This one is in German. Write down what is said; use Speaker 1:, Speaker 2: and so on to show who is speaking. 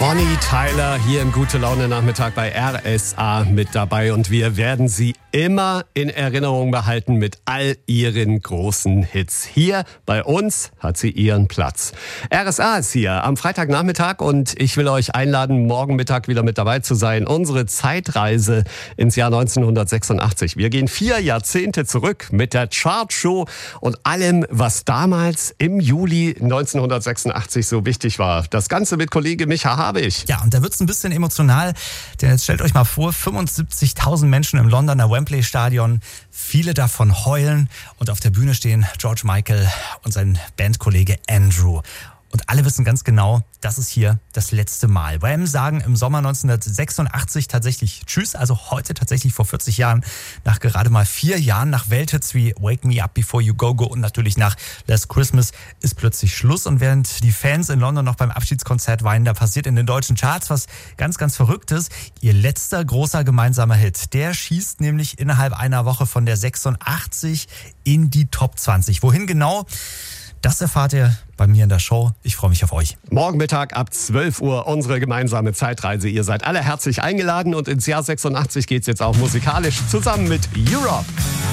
Speaker 1: Bonnie Tyler hier im Gute-Laune-Nachmittag bei RSA mit dabei und wir werden sie immer in Erinnerung behalten mit all ihren großen Hits. Hier bei uns hat sie ihren Platz. RSA ist hier am Freitagnachmittag und ich will euch einladen, morgen Mittag wieder mit dabei zu sein. Unsere Zeitreise ins Jahr 1986. Wir gehen 4 Jahrzehnte zurück mit der Chartshow und allem, was damals im Juli 1986 so wichtig war. Das Ganze mit Kollege Micha Habich.
Speaker 2: Ja, und da wird's ein bisschen emotional, denn jetzt stellt euch mal vor, 75.000 Menschen im Londoner Wembley-Stadion, viele davon heulen und auf der Bühne stehen George Michael und sein Bandkollege Andrew. Und alle wissen ganz genau, das ist hier das letzte Mal. Wham sagen im Sommer 1986 tatsächlich Tschüss, also heute tatsächlich vor 40 Jahren, nach gerade mal 4 Jahren, nach Welthits wie Wake Me Up Before You Go Go und natürlich nach Last Christmas ist plötzlich Schluss. Und während die Fans in London noch beim Abschiedskonzert weinen, da passiert in den deutschen Charts was ganz, ganz Verrücktes. Ihr letzter großer gemeinsamer Hit, der schießt nämlich innerhalb einer Woche von der 86 in die Top 20. Wohin genau? Das erfahrt ihr bei mir in der Show. Ich freue mich auf euch.
Speaker 1: Morgen Mittag ab 12 Uhr unsere gemeinsame Zeitreise. Ihr seid alle herzlich eingeladen und ins Jahr 86 geht's jetzt auch musikalisch zusammen mit Europe.